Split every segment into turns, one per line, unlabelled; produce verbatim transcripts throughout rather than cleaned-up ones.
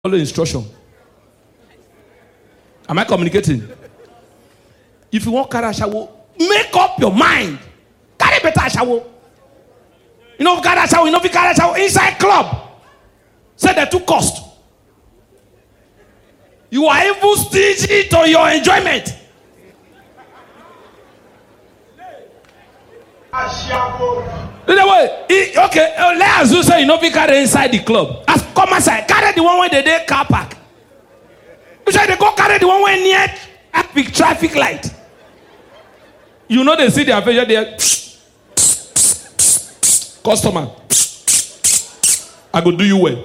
follow instruction. Am I communicating? If you want carry ashawo, make up your mind. Carry better ashawo. You know carry ashawo, you know carry ashawo inside club. Say they too cost. You are even stingy to your enjoyment. Anyway, okay, let us say you know we carry inside the club. As come outside, carry the one where they dey car park. You say they go carry the one where near epic traffic light. You know they see their face there. Customer, I go do you well.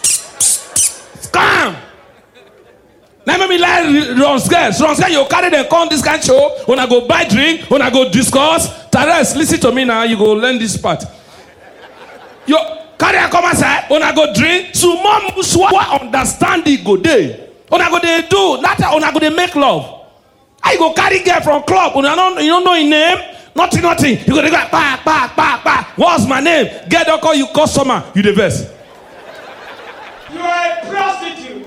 Scam. Now maybe like Ronska, Ronska, you carry them come this kind of show. When I go buy drink, when I go discuss. Taras, listen to me now. You go learn this part. You carry a come outside. When I go drink, so mom muswa understand the go day. When I go they do, not when I go they make love. I go carry girl from club. When I don't, you don't know his name. Nothing, nothing. You go they go back, back, back, back. What's my name? Get don't call you customer. You the best.
You are a prostitute.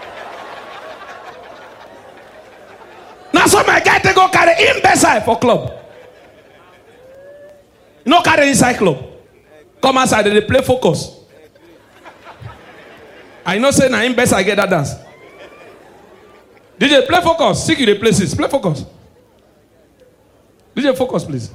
Now so my guy they go carry him beside for club. You know carry inside club. Come outside they play focus. I know say na him best I get that dance. D J play focus. Seek you the places. Play focus. D J focus please.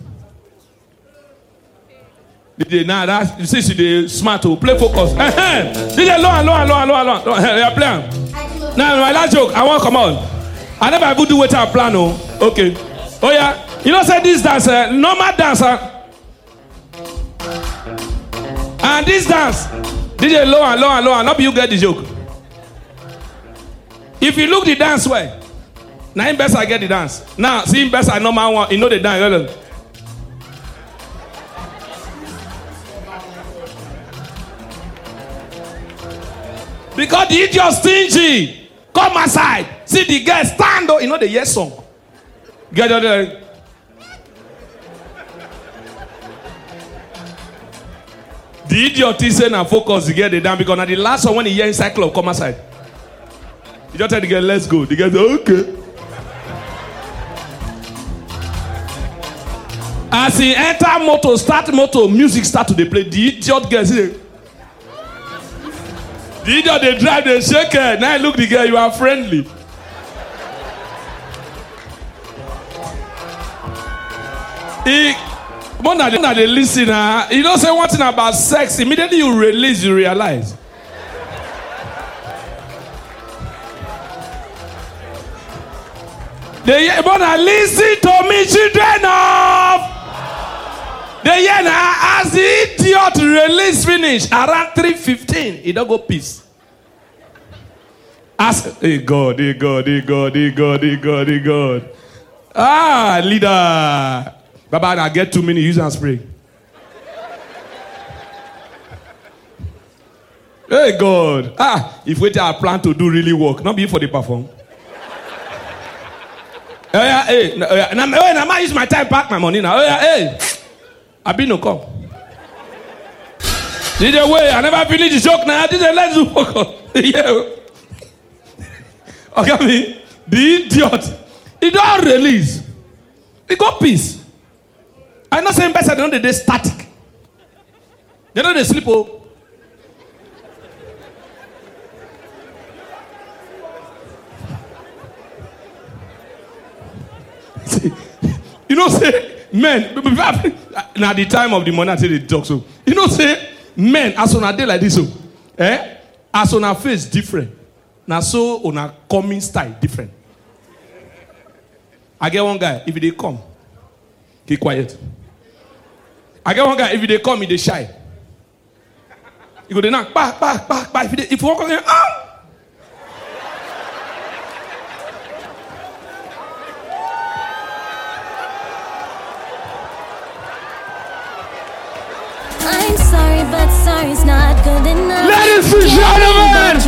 D J now that you see see the smart to play focus. D J low and low and low and low and low. You are playing. Now my last joke. I want come on. I never ever do what I plan. Oh, okay. Oh yeah. You know say this dance, uh, normal dancer. And this dance, D J low and low and low and not you get the joke. If you look the dance way, now him best I get the dance. Now see him best I normal one, you know the dance. Because the idiot stingy. Come aside. See the girl stand up. You know the yes song. Get out there. The idiot is saying and focus to get it down because now the last one when he hear inside club come aside. You just tell the girl, let's go. The girl say, okay. As he enter motor, start motor, music start to play. The idiot girl say, the idiot they drive, they shake her. Now look the girl, you are friendly. He, more than they listen, uh, you don't say one thing about sex. Immediately you release, you realize. They but now listen to me, children of. They hear now as the idiot release finish around three fifteen, he don't go peace. Ask, hey God, hey God, hey God, hey God, hey God, hey God. Ah, leader. Baba, I get too many, use and spray. Hey God. Ah, if we tell our plan to do really work, not be for the perform. Oh yeah, hey, now I might use my time, pack my money now. Oh yeah, hey. I be no come. D J way, I never finish the joke now. D J let's do focus. Yeah. Okay, me, the idiot. He don't release. He got peace. I'm not saying better than they static. They don't they sleep. Oh. See, you know, say men. Now the time of the money, I say they talk so. You know, say men as on a day like this, so eh? As on a face different. Now so on a coming style different. I get one guy. If they come, keep quiet. I get one guy. If they come, he they shy. You go they knock, back, back, back, back. If they, if you walk on there, ah.
I'm sorry, but sorry's not good enough.
Ladies and gentlemen.